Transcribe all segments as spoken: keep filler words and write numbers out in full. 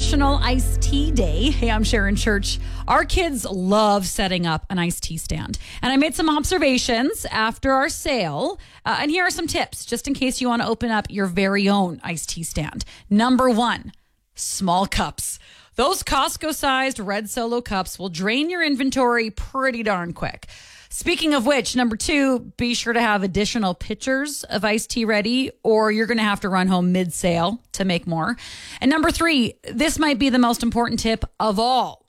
National Iced Tea Day. Hey, I'm Sharon Church. Our kids love setting up an iced tea stand. And I made some observations after our sale. Uh, and here are some tips, just in case you want to open up your very own iced tea stand. Number one, small cups. Those Costco-sized red Solo cups will drain your inventory pretty darn quick. Speaking of which, number two, be sure to have additional pitchers of iced tea ready, or you're going to have to run home mid-sale to make more. And number three, this might be the most important tip of all.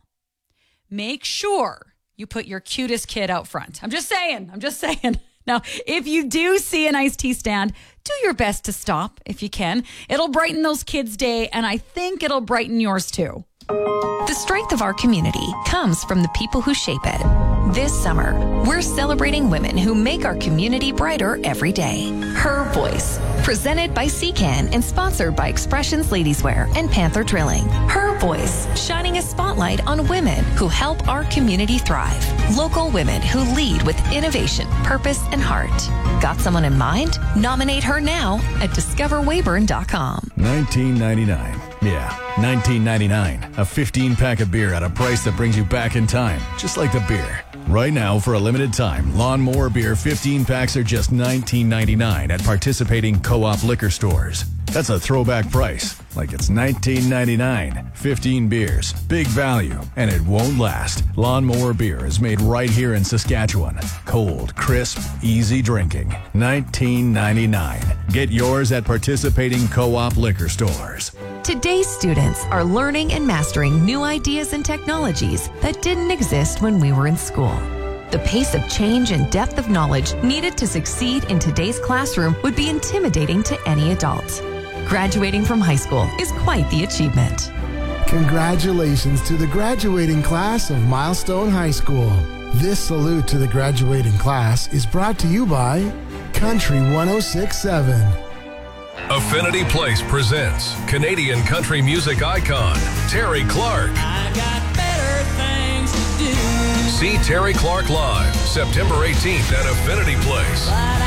Make sure you put your cutest kid out front. I'm just saying. I'm just saying. Now, if you do see an iced tea stand, do your best to stop if you can. It'll brighten those kids' day, and I think it'll brighten yours too. The strength of our community comes from the people who shape it. This summer, we're celebrating women who make our community brighter every day. Her Voice, presented by C CAN and sponsored by Expressions Ladieswear and Panther Drilling. Her Voice, shining a spotlight on women who help our community thrive. Local women who lead with innovation, purpose, and heart. Got someone in mind? Nominate her now at discover weyburn dot com. nineteen ninety-nine. Yeah, nineteen ninety-nine. A fifteen pack of beer at a price that brings you back in time, just like the beer. Right now, for a limited time, Lawnmower Beer fifteen packs are just nineteen ninety-nine at participating Co-op liquor stores. That's a throwback price, like it's nineteen ninety-nine. fifteen beers, big value, and it won't last. Lawnmower Beer is made right here in Saskatchewan. Cold, crisp, easy drinking. nineteen ninety-nine. Get yours at participating Co-op liquor stores. Today's students are learning and mastering new ideas and technologies that didn't exist when we were in school. The pace of change and depth of knowledge needed to succeed in today's classroom would be intimidating to any adult. Graduating from high school is quite the achievement. Congratulations to the graduating class of Milestone High School. This salute to the graduating class is brought to you by Country one oh six point seven. Affinity Place presents Canadian country music icon Terry Clark. I got better things to do. See Terry Clark live September eighteenth at Affinity Place. But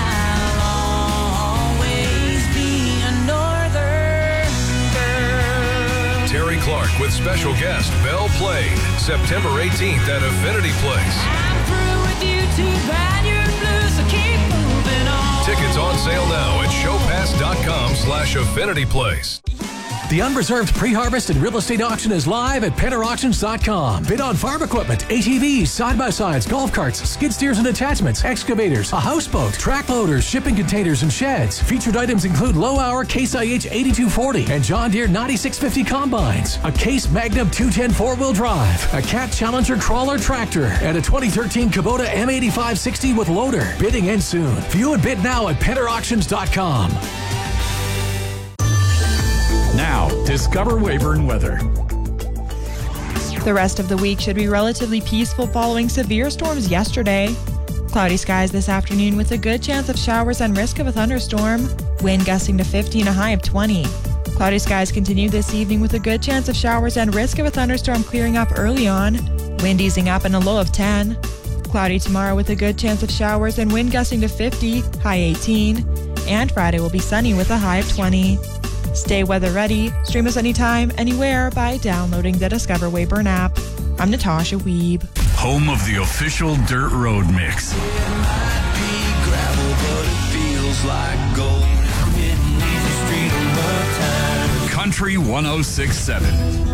I'll always be a northern girl. Terry Clark with special guest Belle Plain September eighteenth at Affinity Place. I'm through with you too bad you're blue, so keep moving on. Tickets on sale now at showpass dot com slash affinity place. The unreserved pre-harvest and real estate auction is live at penner auctions dot com. Bid on farm equipment, A T Vs, side-by-sides, golf carts, skid steers and attachments, excavators, a houseboat, track loaders, shipping containers, and sheds. Featured items include low-hour Case I H eighty-two forty and John Deere ninety-six fifty combines, a Case Magnum two ten four-wheel drive, a Cat Challenger crawler tractor, and a twenty thirteen Kubota M eighty-five sixty with loader. Bidding ends soon. View and bid now at penner auctions dot com. Now, discover Weyburn weather. The rest of the week should be relatively peaceful following severe storms yesterday. Cloudy skies this afternoon with a good chance of showers and risk of a thunderstorm. Wind gusting to fifty and a high of twenty. Cloudy skies continue this evening with a good chance of showers and risk of a thunderstorm clearing up early on. Wind easing up and a low of ten. Cloudy tomorrow with a good chance of showers and wind gusting to fifty, high eighteen. And Friday will be sunny with a high of twenty. Stay weather ready. Stream us anytime, anywhere by downloading the Discover Weyburn app. I'm Natasha Weeb. Home of the official Dirt Road Mix. It might be gravel, but it feels like gold. It needs a street of time. Country one oh six point seven.